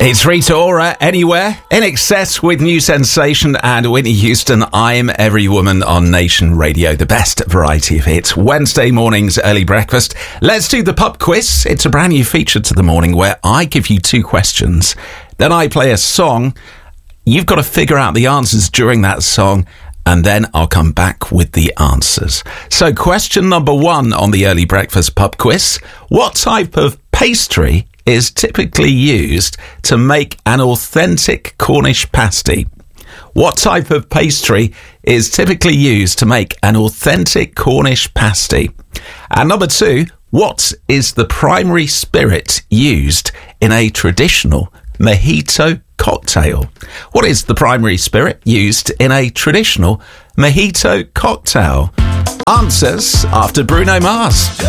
It's Rita Ora, Anywhere, In Excess with New Sensation and Whitney Houston. I'm Every Woman on Nation Radio, the best variety of hits. Wednesday morning's early breakfast. Let's do the pub quiz. It's a brand new feature to the morning where I give you two questions. Then I play a song. You've got to figure out the answers during that song, and then I'll come back with the answers. So question number one on the early breakfast pub quiz. What type of pastry is typically used to make an authentic Cornish pasty? What type of pastry is typically used to make an authentic Cornish pasty? And number two, what is the primary spirit used in a traditional mojito cocktail? What is the primary spirit used in a traditional mojito cocktail? Answers after Bruno Mars.